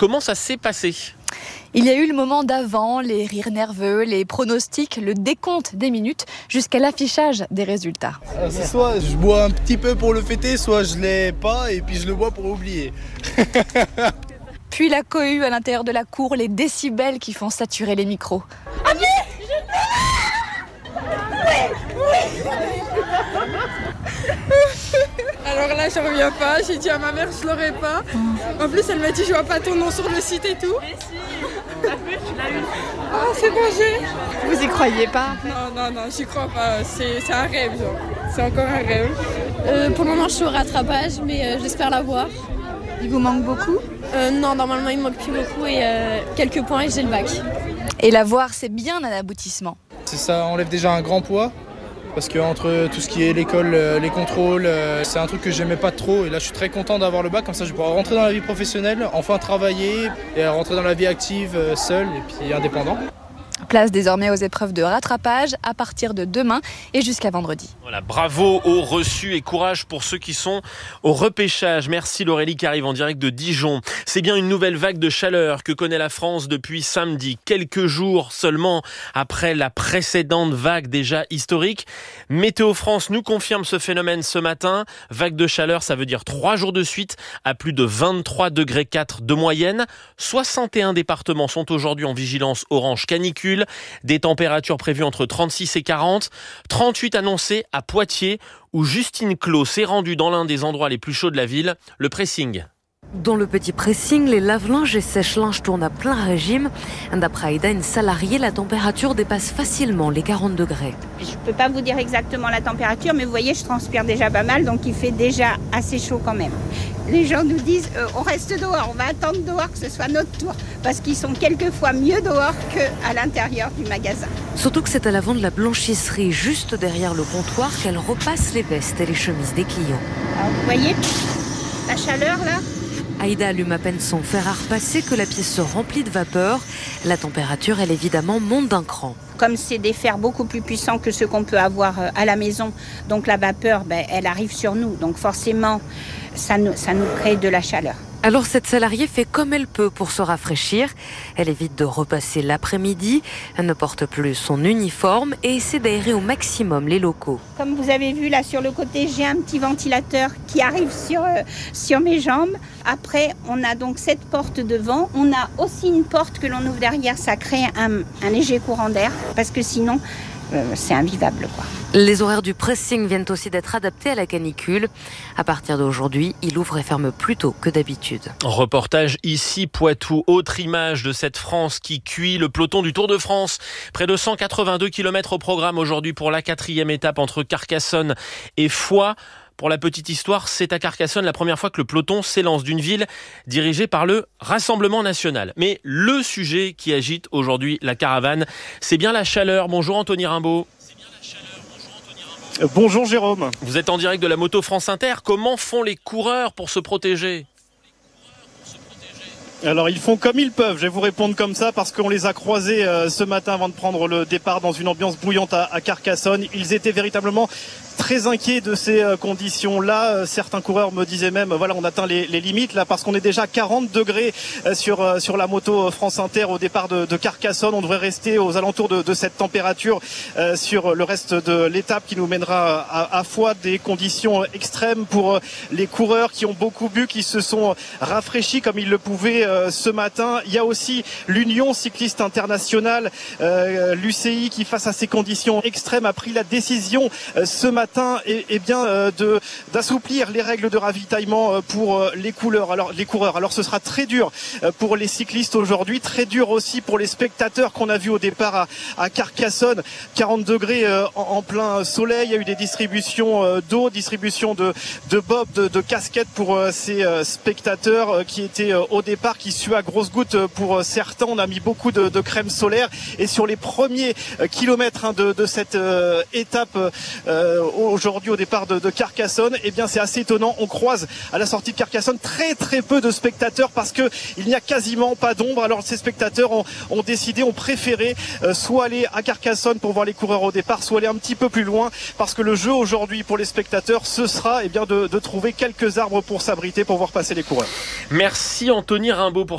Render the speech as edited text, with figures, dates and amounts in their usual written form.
Comment ça s'est passé ? Il y a eu le moment d'avant, les rires nerveux, les pronostics, le décompte des minutes, jusqu'à l'affichage des résultats. C'est soit je bois un petit peu pour le fêter, soit je l'ai pas et puis je le bois pour oublier. Puis la cohue à l'intérieur de la cour, les décibels qui font saturer les micros. Alors là, j'en reviens pas. J'ai dit à ma mère, je l'aurais pas. En plus, elle m'a dit, je vois pas ton nom sur le site et tout. Ah, c'est bon, j'ai. Vous y croyez pas ? Non, j'y crois pas. C'est un rêve, genre. C'est encore un rêve. Pour le moment, je suis au rattrapage, mais j'espère l'avoir. Il vous manque beaucoup ? Non, normalement, il me manque plus beaucoup et quelques points et j'ai le bac. Et l'avoir, c'est bien un aboutissement. Ça enlève déjà un grand poids. Parce que entre tout ce qui est l'école, les contrôles, c'est un truc que j'aimais pas trop. Et là, je suis très content d'avoir le bac. Comme ça, je vais pouvoir rentrer dans la vie professionnelle, enfin travailler et rentrer dans la vie active seul et puis indépendant. Place désormais aux épreuves de rattrapage à partir de demain et jusqu'à vendredi. Voilà, bravo aux reçus et courage pour ceux qui sont au repêchage. Merci Laurélie qui arrive en direct de Dijon. C'est bien une nouvelle vague de chaleur que connaît la France depuis samedi, quelques jours seulement après la précédente vague déjà historique. Météo France nous confirme ce phénomène ce matin. Vague de chaleur, ça veut dire 3 jours de suite à plus de 23,4 degrés de moyenne. 61 départements sont aujourd'hui en vigilance orange canicule. Des températures prévues entre 36 et 40. 38 annoncées à Poitiers, où Justine Clos s'est rendue dans l'un des endroits les plus chauds de la ville, le pressing. Dans le petit pressing, les lave-linges et sèche-linges tournent à plein régime. D'après Aïda, une salariée, la température dépasse facilement les 40 degrés. Je ne peux pas vous dire exactement la température, mais vous voyez, je transpire déjà pas mal, donc il fait déjà assez chaud quand même. Les gens nous disent on reste dehors, on va attendre dehors que ce soit notre tour, parce qu'ils sont quelquefois mieux dehors qu'à l'intérieur du magasin. Surtout que c'est à l'avant de la blanchisserie, juste derrière le comptoir, qu'elle repasse les vestes et les chemises des clients. Alors vous voyez la chaleur là ? Aïda allume à peine son fer à repasser que la pièce se remplit de vapeur. La température, elle évidemment, monte d'un cran. Comme c'est des fers beaucoup plus puissants que ceux qu'on peut avoir à la maison, donc la vapeur, elle arrive sur nous. Donc forcément, ça nous crée de la chaleur. Alors cette salariée fait comme elle peut pour se rafraîchir. Elle évite de repasser l'après-midi, elle ne porte plus son uniforme et essaie d'aérer au maximum les locaux. Comme vous avez vu là sur le côté, j'ai un petit ventilateur qui arrive sur mes jambes. Après, on a donc cette porte devant. On a aussi une porte que l'on ouvre derrière. Ça crée un léger courant d'air parce que sinon, c'est invivable, quoi. Les horaires du pressing viennent aussi d'être adaptés à la canicule. À partir d'aujourd'hui, il ouvre et ferme plus tôt que d'habitude. Reportage ici, Poitou. Autre image de cette France qui cuit, le peloton du Tour de France. Près de 182 km au programme aujourd'hui pour la 4e étape entre Carcassonne et Foix. Pour la petite histoire, c'est à Carcassonne la première fois que le peloton s'élance d'une ville dirigée par le Rassemblement national. Mais le sujet qui agite aujourd'hui la caravane, c'est bien la chaleur. Bonjour Anthony Rimbaud. Bonjour Jérôme. Vous êtes en direct de la Moto France Inter. Comment font les coureurs pour se protéger ? Alors ils font comme ils peuvent, je vais vous répondre comme ça parce qu'on les a croisés ce matin avant de prendre le départ dans une ambiance bouillante à Carcassonne. Ils étaient véritablement très inquiets de ces conditions-là. Certains coureurs me disaient même, voilà, on atteint les limites là parce qu'on est déjà 40 degrés sur la moto France Inter au départ de Carcassonne. On devrait rester aux alentours de cette température sur le reste de l'étape qui nous mènera à Foix. Des conditions extrêmes pour les coureurs qui ont beaucoup bu, qui se sont rafraîchis comme ils le pouvaient ce matin. Il y a aussi l'Union cycliste internationale, l'UCI, qui face à ces conditions extrêmes a pris la décision ce matin d'assouplir les règles de ravitaillement pour les coureurs. Alors ce sera très dur pour les cyclistes aujourd'hui, très dur aussi pour les spectateurs qu'on a vus au départ à Carcassonne. 40 degrés en plein soleil. Il y a eu des distributions d'eau, distribution de bobs, de casquettes pour ces spectateurs qui étaient au départ, qui suent à grosses gouttes pour certains. On a mis beaucoup de crème solaire et sur les premiers kilomètres de cette étape aujourd'hui au départ de Carcassonne, eh bien c'est assez étonnant. On croise à la sortie de Carcassonne très très peu de spectateurs parce que il n'y a quasiment pas d'ombre. Alors ces spectateurs ont préféré soit aller à Carcassonne pour voir les coureurs au départ, soit aller un petit peu plus loin parce que le jeu aujourd'hui pour les spectateurs, ce sera de trouver quelques arbres pour s'abriter pour voir passer les coureurs. Merci Anthony Rimbaud pour